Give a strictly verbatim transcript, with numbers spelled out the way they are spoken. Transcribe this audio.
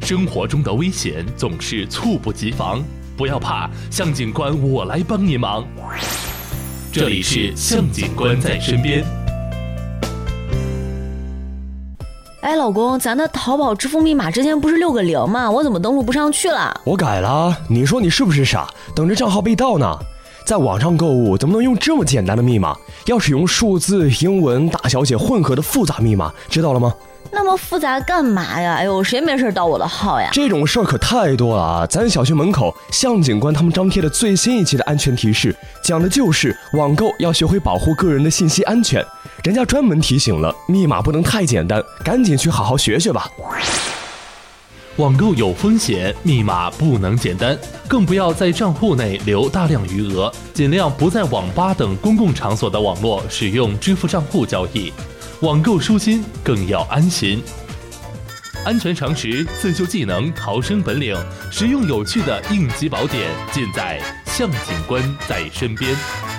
生活中的危险总是猝不及防，不要怕，向警官我来帮你忙。这里是向警官在身边。 哎，老公，咱的淘宝支付密码之前不是六个零吗？我怎么登录不上去了？ 我改了，你说你是不是傻？等着账号被盗呢？在网上购物怎么能用这么简单的密码？要使用数字、英文、大小写混合的复杂密码，知道了吗？ 那么复杂干嘛呀？哎呦，谁没事盗我的号呀？ 这种事儿可太多了啊！咱小区门口向警官他们张贴的最新一期的安全提示，讲的就是网购要学会保护个人的信息安全。人家专门提醒了，密码不能太简单，赶紧去好好学学吧。 网购有风险，密码不能简单，更不要在账户内留大量余额，尽量不在网吧等公共场所的网络使用支付账户交易。网购舒心，更要安心。安全常识、自救技能、逃生本领，实用有趣的应急宝典，尽在向警官在身边。